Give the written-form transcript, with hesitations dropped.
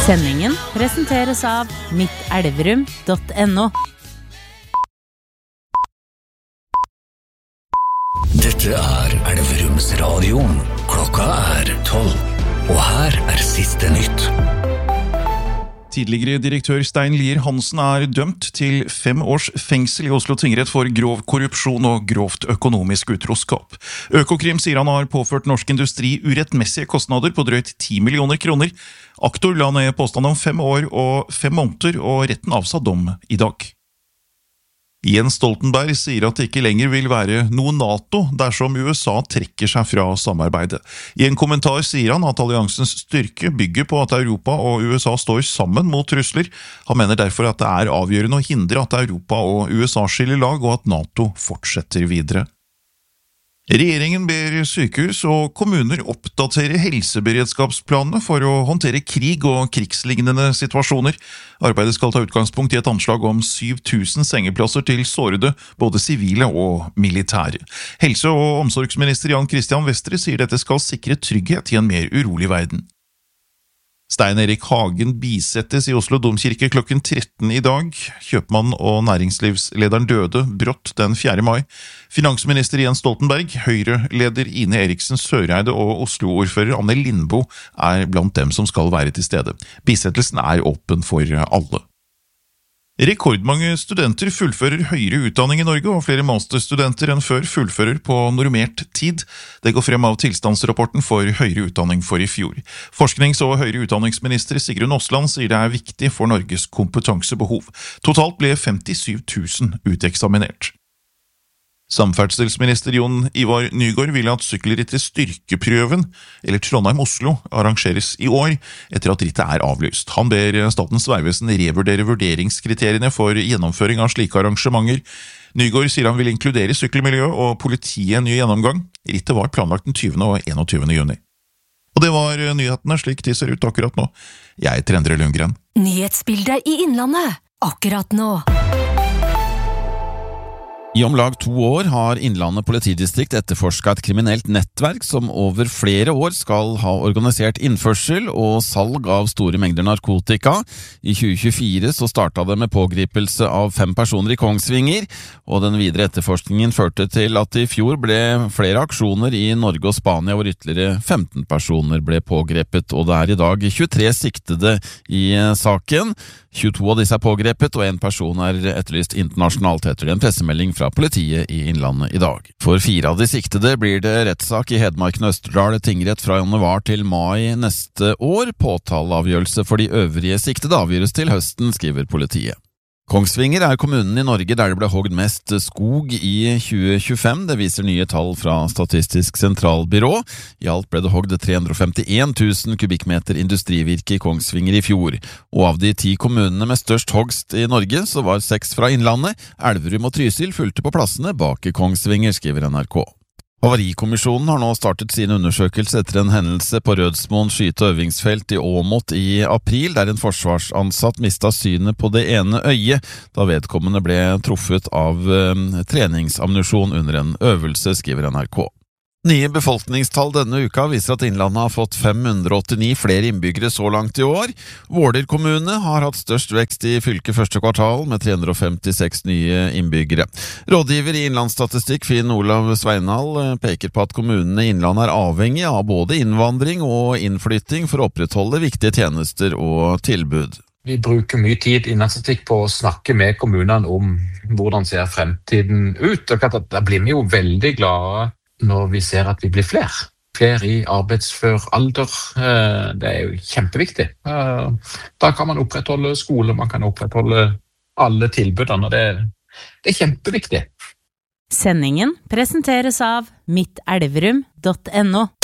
Sendingen presenteres av mittelverum.no. Dette Elverums Radio. Klokka 12, og her siste nytt. Tidligere direktør Stein Lier Hansen dømt til 5 års fengsel I Oslo tingrett for grov korrupsjon og grovt økonomisk utroskap. Økokrim sier han har påført norsk industri urettmessige kostnader på drøyt 10 millioner kroner. Aktor la ned påstand om 5 år og 5 måneder, og retten avsa dom I dag. Jens Stoltenberg sier at det ikke lenger vil være noe NATO dersom USA trekker seg fra samarbeidet. I en kommentar sier han at alliansens styrke bygger på at Europa og USA står sammen mot trusler. Han mener derfor at det avgjørende å hindre at Europa og USA skiller lag, og at NATO fortsetter videre. Regjeringen ber sykehus og kommuner oppdatere helseberedskapsplanene for å håndtere krig og krigslignende situasjoner. Arbeidet skal ta utgangspunkt I et anslag om 7000 sengeplasser til sårede, både sivile og militære. Helse- og omsorgsminister Jan Christian Vestre sier dette skal sikre trygghet I en mer urolig verden. Stein Erik Hagen bisettes I Oslo Domkirke klokken 13 I dag. Kjøpmann og næringslivslederen døde brått den 4. mai. Finansminister Jens Stoltenberg, Høyre-leder Ine Eriksen Søreide og Oslo-ordfører Anne Lindboe blant dem som skal være til stede. Bisettelsen åpen for alle. Rekordmange studenter fullfører høyere utdanning I Norge, og flere masterstudenter enn før fullfører på normert tid. Det går frem av tilstandsrapporten for høyere utdanning for I fjor. Forsknings- og høyere utdanningsminister Sigrun Osland sier det viktig for Norges kompetansebehov. Totalt ble 57 000 uteksaminert. Samferdselsminister Jon Ivar Nygård vil at sykkelrittet Styrkeprøven, eller Trondheim-Oslo, arrangeres I år, etter at rittet avlyst. Han ber Statens Vegvesen revurdere vurderingskriteriene for gjennomføring av slike arrangementer. Nygård sier han vil inkludere sykkelmiljø og politiet ny gjennomgang. Rittet var planlagt den 20. og 21. juni. Og det var nyhetene slik de ser ut akkurat nå. Jeg heter Endre Lundgren. Nyhetsbildet I Innlandet, akkurat nå. I om lag 2 år har Innlandet politidistrikt etterforsket et kriminelt nettverk som over flere år skal ha organisert innførsel og salg av store mengder narkotika. I 2024 så startet det med pågripelse av 5 personer I Kongsvinger, og den videre etterforskningen førte til at I fjor ble flere aksjoner I Norge og Spania hvor ytterligere 15 personer ble pågrepet, og det I dag 23 siktede I saken. 22 av disse pågrepet, og 1 person etterlyst internasjonalt, heter det en pressemelding fra politiet I Innlandet I dag. For 4 av de siktede blir det rettssak I Hedmarken og Østerdal tingrett fra januar til mai neste år. Påtaleavgjørelse for de øvrige siktede avgjøres til høsten, skriver politiet. Kongsvinger kommunen I Norge der det ble hogd mest skog I 2025. Det viser nye tall fra Statistisk sentralbyrå. I alt ble det hogd 351 000 kubikkmeter industrivirke I Kongsvinger I fjor. Og av de 10 kommunene med størst hogst I Norge, så var 6 fra Innlandet. Elverum og Trysil fulgte på plassene bak I Kongsvinger, skriver NRK. Havarikommisjonen har nå startet sin undersøkelse etter en hendelse på Rødsmoen skyte- og øvingsfelt I Åmot I april, der en forsvarsansatt mistet synet på det ene øyet, da vedkommende ble truffet av treningsammunisjon under en øvelse, skriver NRK. Nye befolkningstall denne uka viser at Innlandet har fått 589 flere innbyggere så langt I år. Våler kommune har hatt størst vekst I fylket første kvartal med 356 nye innbyggere. Rådgiver I Innlandsstatistikk Finn Olav Sveinal peker på at kommunene I Innlandet avhengig av både innvandring og innflytting for å opprettholde viktige tjenester og tilbud. Vi bruker mye tid I Innlandsstatistikk på å snakke med kommunene om hvordan ser fremtiden ut. Og da blir vi jo veldig glade når vi ser at vi blir flere I arbeidsfør alder. Det jo kjempeviktig. Da kan man opprettholde skole, man kan opprettholde alle tilbudene. Det kjempeviktig. Sendingen presenteres av mittelverum.no.